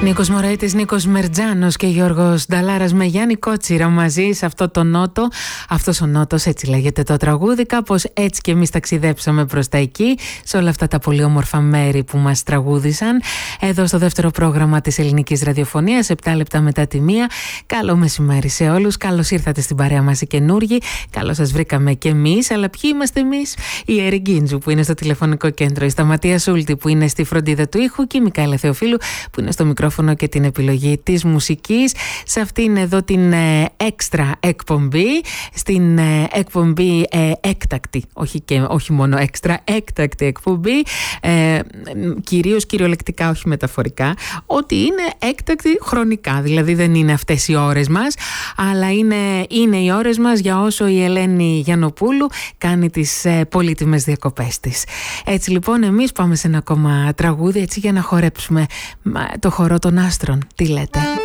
Νίκος Μωραήτης, Νίκος Μερτζάνος και Γιώργος Νταλάρας με Γιάννη Κότσιρα μαζί σε αυτό το νότο. Αυτός ο νότος, έτσι λέγεται το τραγούδι. Κάπως έτσι και εμείς ταξιδέψαμε προς τα εκεί, σε όλα αυτά τα πολύ όμορφα μέρη που μας τραγούδισαν. Εδώ στο δεύτερο πρόγραμμα της ελληνικής ραδιοφωνίας, 7 λεπτά μετά τη 1. Καλό μεσημέρι σε όλους. Καλώς ήρθατε στην παρέα μας οι καινούργοι. Καλώς σας βρήκαμε κι εμείς. Αλλά ποιοι είμαστε εμείς? Η Έρη Γκίντζου που είναι στο τηλεφωνικό κέντρο, η Σταματία Σούλτη που είναι στη φροντίδα του ήχου και η Μικαέλα Θεοφίλου που είναι στο μικρόφωνο και την επιλογή της μουσικής σε αυτήν εδώ την έξτρα εκπομπή, στην εκπομπή έκτακτη, όχι μόνο έξτρα, έκτακτη εκπομπή, κυρίως κυριολεκτικά, όχι μεταφορικά, ότι είναι έκτακτη χρονικά, δηλαδή δεν είναι αυτές οι ώρες μας, αλλά είναι οι ώρες μας για όσο η Ελένη Γιαννοπούλου κάνει τις πολύτιμες διακοπές της. Έτσι λοιπόν εμείς πάμε σε ένα ακόμα τραγούδι, έτσι για να χορέψουμε το χορό των άστρων. Τι λέτε?